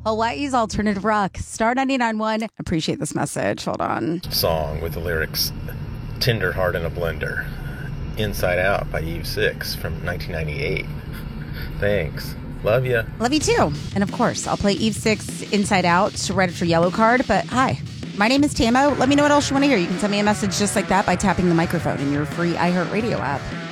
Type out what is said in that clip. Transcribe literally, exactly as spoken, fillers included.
Hawaii's alternative rock. Star ninety-nine point one. Appreciate this message. Hold on. Song with the lyrics Tender Heart in a Blender. Inside Out by Eve Six from nineteen ninety-eight. Thanks. Love ya. Love you too. And of course, I'll play Eve Six Inside Out right after Yellow Card. But hi, my name is Tamo. Let me know what else you want to hear. You can send me a message just like that by tapping the microphone in your free iHeartRadio app.